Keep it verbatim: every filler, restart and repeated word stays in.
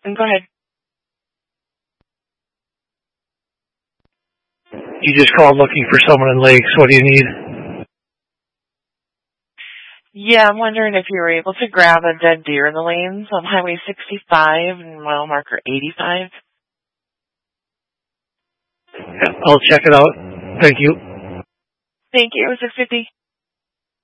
And go ahead. You just called looking for someone in Lakes. What do you need? Yeah, I'm wondering if you were able to grab a dead deer in the lanes on Highway sixty-five and mile marker eighty-five. Yeah, I'll check it out. Thank you. Thank you. It was six fifty.